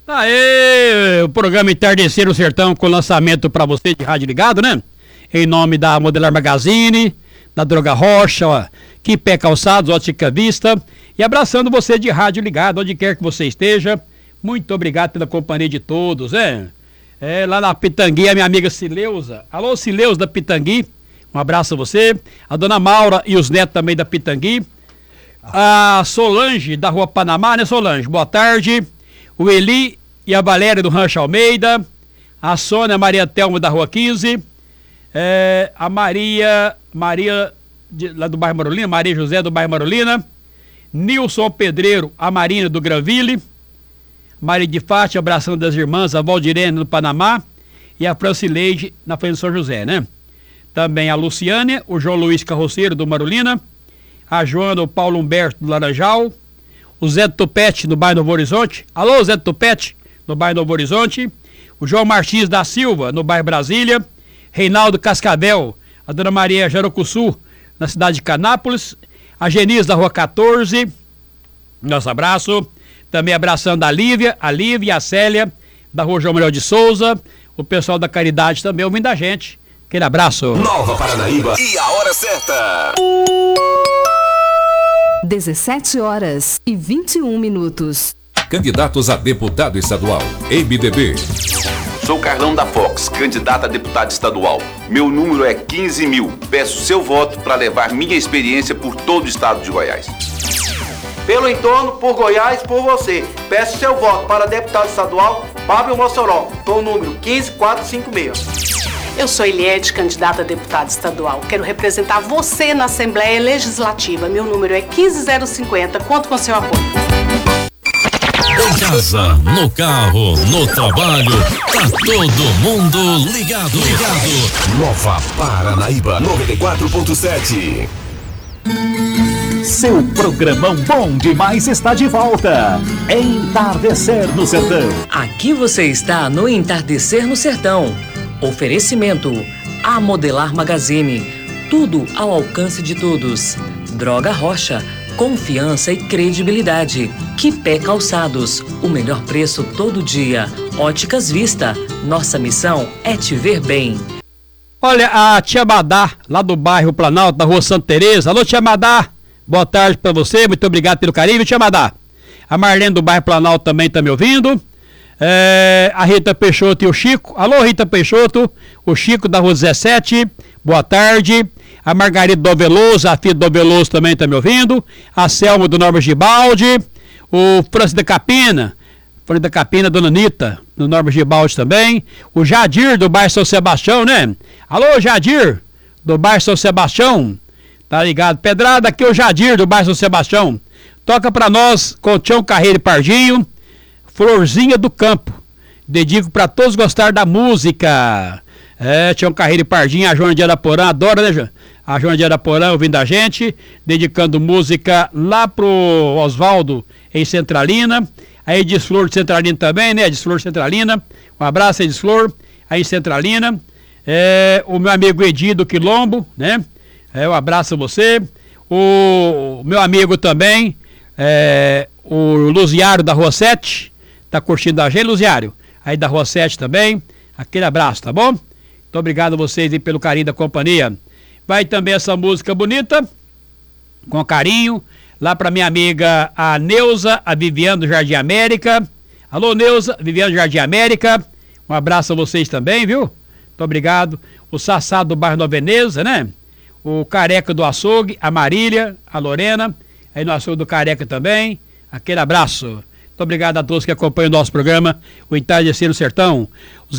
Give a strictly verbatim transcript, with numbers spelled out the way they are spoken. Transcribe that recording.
Aê, o programa Entardecer no Sertão com lançamento para você de rádio ligado, né? Em nome da Modelar Magazine, da Droga Rocha, ó, Quipé Calçados, Ótica Vista, e abraçando você de rádio ligado, onde quer que você esteja. Muito obrigado pela companhia de todos, é? É, lá na Pitangui, a minha amiga Sileuza. Alô, Sileuza da Pitangui, um abraço a você. A dona Maura e os netos também da Pitangui. A Solange da Rua Panamá, né, Solange? Boa tarde. O Eli e a Valéria do Rancho Almeida. A Sônia Maria Telmo da Rua quinze. É, a Maria, Maria de, lá do bairro Marolina, Maria José do bairro Marolina. Nilson Pedreiro, a Marina do Granville. Maria de Fátima, abraçando das irmãs, a Valdirene do Panamá. E a Francileide na frente de São José, né? Também a Luciane, o João Luiz Carroceiro do Marolina. A Joana, o Paulo Humberto do Laranjal. O Zé do Tupete no bairro Novo Horizonte. Alô, Zé do Tupete no bairro Novo Horizonte. O João Martins da Silva no bairro Brasília. Reinaldo Cascavel, a Dona Maria Jarocuçu na cidade de Canápolis. A Genise da Rua quatorze. Nosso abraço. Também abraçando a Lívia, a Lívia e a Célia da Rua João Manuel de Souza. O pessoal da Caridade também ouvindo a gente. Aquele abraço. Nova Paranaíba e a hora certa. dezessete horas e vinte e um minutos. Candidatos a deputado estadual. M D B. Sou Carlão da Fox, candidato a deputado estadual. Meu número é quinze mil. Peço seu voto para levar minha experiência por todo o estado de Goiás. Pelo entorno, por Goiás, por você. Peço seu voto para deputado estadual Pablo Mossoró, com o número quinze mil quatrocentos e cinquenta e seis. Eu sou Eliette, candidata a deputada estadual. Quero representar você na Assembleia Legislativa. Meu número é quinze mil cinquenta. Conto com seu apoio. Em casa, no carro, no trabalho, tá todo mundo ligado. Ligado. Nova Paranaíba noventa e quatro ponto sete. Seu programão bom demais está de volta. Entardecer no Sertão. Aqui você está no Entardecer no Sertão. Oferecimento A Modelar Magazine. Tudo ao alcance de todos. Droga Rocha. Confiança e credibilidade. Quipé Calçados. O melhor preço todo dia. Óticas Vista. Nossa missão é te ver bem. Olha, a tia Madá, lá do bairro Planalto, da Rua Santa Teresa. Alô, tia Madá. Boa tarde pra você. Muito obrigado pelo carinho, tia Madá. A Marlene do bairro Planalto também tá me ouvindo. É, a Rita Peixoto e o Chico. Alô, Rita Peixoto. O Chico da Rua dezessete. Boa tarde. A Margarida do Veloso, a filha do Veloso também está me ouvindo. A Selma do Norma Gibaldi. O Francis da Capina. Francis da Capina, Dona Anitta, do Norma Gibaldi também. O Jadir do bairro São Sebastião, né? Alô, Jadir, do bairro São Sebastião. Tá ligado? Pedrada, aqui é o Jadir do bairro São Sebastião. Toca pra nós, com Tião Carreiro e Pardinho. Florzinha do Campo. Dedico pra todos gostar da música. É, Tião Carreiro e Pardinho, a Joana de Araporã, adora, né, Joana? A Joana de Araporã ouvindo a gente, dedicando música lá pro Oswaldo em Centralina. A Edisflor de Centralina também, né? Edisflor de Centralina. Um abraço, Edisflor, aí em Centralina. É, o meu amigo Edi do Quilombo, né? É, um abraço a você. O meu amigo também, é, o Luziário da Rua sete, tá curtindo a gente, Luziário, aí da Rua sete também. Aquele abraço, tá bom? Muito obrigado a vocês aí pelo carinho da companhia. Vai também essa música bonita, com carinho, lá pra minha amiga a Neuza, a Viviane do Jardim América. Alô, Neuza, Viviane do Jardim América. Um abraço a vocês também, viu? Muito obrigado. O Sassá do bairro Nova Veneza, né? O Careca do Açougue, a Marília, a Lorena, aí no Açougue do Careca também. Aquele abraço. Muito obrigado a todos que acompanham o nosso programa, o Entardecer no Sertão.